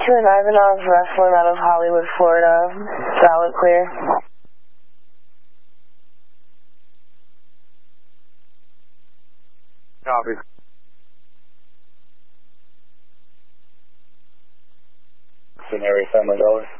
Twin Ivanov, wrestling out of Hollywood, Florida. Solid clear. Copy. Scenario, Family Dollar.